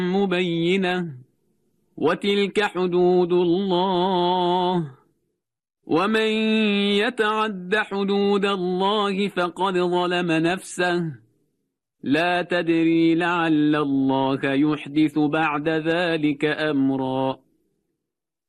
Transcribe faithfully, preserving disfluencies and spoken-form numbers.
مبينة وتلك حدود الله ومن يتعد حدود الله فقد ظلم نفسه لا تدري لعل الله يحدث بعد ذلك أمرا